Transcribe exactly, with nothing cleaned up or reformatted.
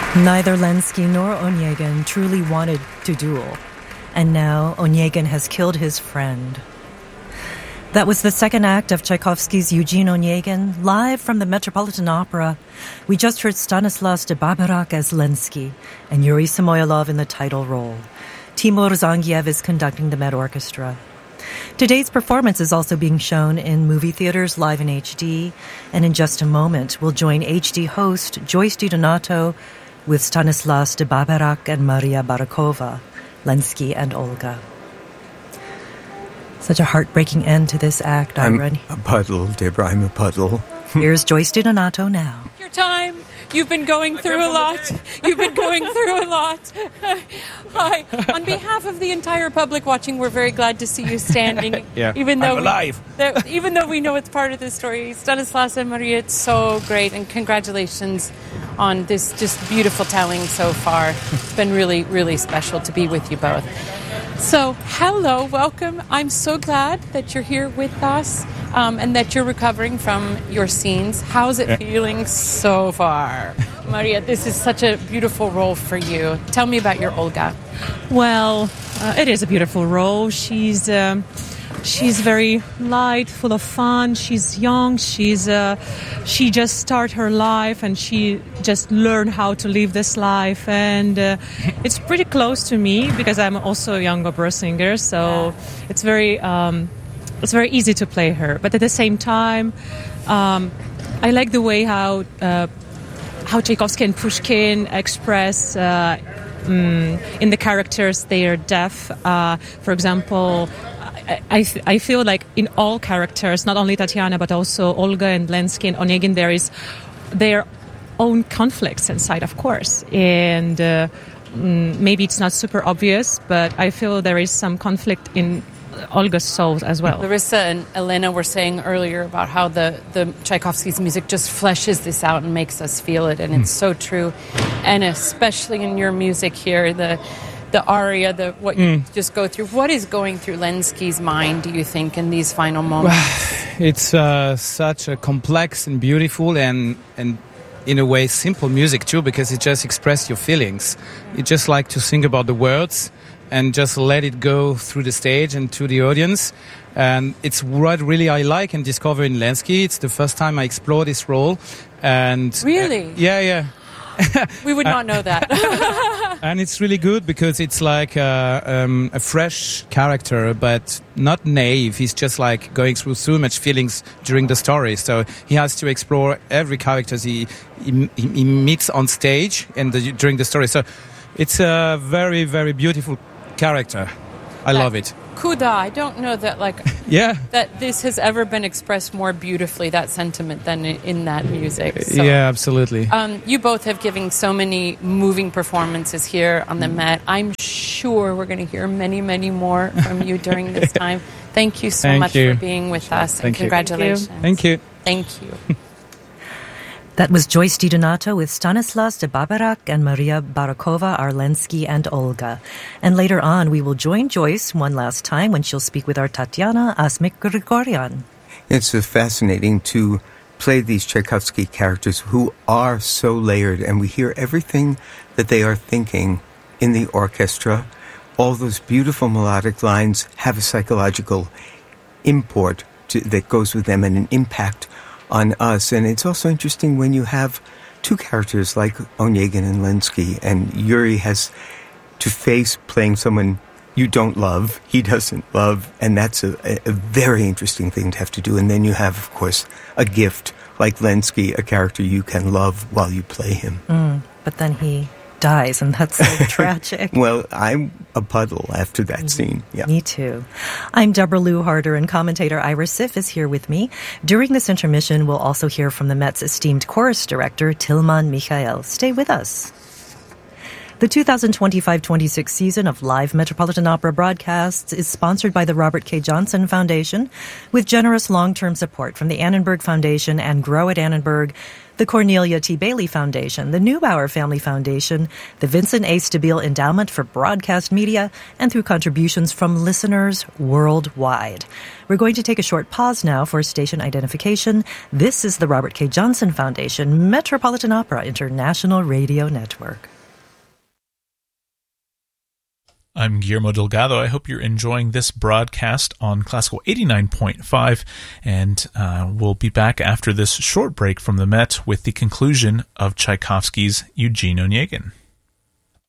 Neither Lenski nor Onegin truly wanted to duel, and now Onegin has killed his friend. That was the second act of Tchaikovsky's Eugene Onegin, live from the Metropolitan Opera. We just heard Stanislas de Barbarac as Lenski and Yuri Samoylov in the title role. Timur Zangiev is conducting the Met Orchestra. Today's performance is also being shown in movie theaters live in H D, and in just a moment we'll join H D host Joyce DiDonato with Stanislas de Barbarac and Maria Barakova, Lenski and Olga. Such a heartbreaking end to this act, I'm Ira. a puddle, Deborah, I'm a puddle. Here's Joyce DiDonato now. Your time. You've been going through a lot. You've been going through a lot. Hi. On behalf of the entire public watching, we're very glad to see you standing. Yeah, even though I'm alive. We, that, even though we know it's part of the story. Stanislas and Maria, it's so great, and congratulations on this just beautiful telling so far. It's been really, really special to be with you both. So, hello, welcome. I'm so glad that you're here with us um, and that you're recovering from your scenes. How's it feeling so far? Maria, this is such a beautiful role for you. Tell me about your Olga. Well, uh, it is a beautiful role. She's um, she's very light, full of fun. She's young. She's uh, she just started her life, and she just learned how to live this life. And uh, it's pretty close to me because I'm also a young opera singer. So it's very um, it's very easy to play her. But at the same time, um, I like the way how uh, how Tchaikovsky and Pushkin express. Uh, Mm, in the characters, they are deaf. Uh, for example, I, I, I feel like in all characters, not only Tatiana, but also Olga and Lenski and Onegin, there is their own conflicts inside, of course. And uh, mm, maybe it's not super obvious, but I feel there is some conflict in Olga's soul as well. Larissa and Elena were saying earlier about how the, the Tchaikovsky's music just fleshes this out and makes us feel it, and it's so true. And especially in your music here, the the aria, the what you mm. just go through. What is going through Lenski's mind, do you think, in these final moments? It's uh, such a complex and beautiful and and in a way simple music too, because it just expresses your feelings. You just like to sing about the words and just let it go through the stage and to the audience. And it's what really I like and discover in Lenski. It's the first time I explore this role. And really? Uh, yeah, yeah. We would not know that. And it's really good because it's like a, um, a fresh character, but not naive. He's just like going through so much feelings during the story. So he has to explore every character he, he, he meets on stage and the, during the story. So it's a very, very beautiful character. I that love it. Kuda, I don't know that like yeah. that this has ever been expressed more beautifully, that sentiment, than in, in that music. So, yeah, absolutely. Um, you both have given so many moving performances here on the Met. I'm sure we're going to hear many, many more from you during this time. Thank you so Thank much you. for being with us. Thank and congratulations. You. Thank you. Thank you. That was Joyce DiDonato with Stanislas de Barbarac and Maria Barakova, Lenski and Olga. And later on, we will join Joyce one last time when she'll speak with our Tatiana Asmik-Grigoryan. It's uh, fascinating to play these Tchaikovsky characters who are so layered, and we hear everything that they are thinking in the orchestra. All those beautiful melodic lines have a psychological import to, that goes with them and an impact on us. And it's also interesting when you have two characters like Onegin and Lenski, and Yuri has to face playing someone you don't love, he doesn't love, and that's a, a very interesting thing to have to do. And then you have, of course, a gift like Lenski, a character you can love while you play him. Mm, but then he dies, and that's so tragic. Well, I'm a puddle after that scene. Yeah. Me too. I'm Deborah Lou Harder, and commentator Ira Sif is here with me. During this intermission, we'll also hear from the Met's esteemed chorus director, Tilman Michael. Stay with us. The two thousand twenty-five twenty-six season of live Metropolitan Opera broadcasts is sponsored by the Robert K. Johnson Foundation, with generous long-term support from the Annenberg Foundation and Grow at Annenberg. the Cornelia T. Bailey Foundation, the Neubauer Family Foundation, the Vincent A. Stabile Endowment for Broadcast Media, and through contributions from listeners worldwide. We're going to take a short pause now for station identification. This is the Robert K. Johnson Foundation, Metropolitan Opera International Radio Network. I'm Guillermo Delgado. I hope you're enjoying this broadcast on Classical eighty-nine point five, and uh, we'll be back after this short break from the Met with the conclusion of Tchaikovsky's Eugene Onegin.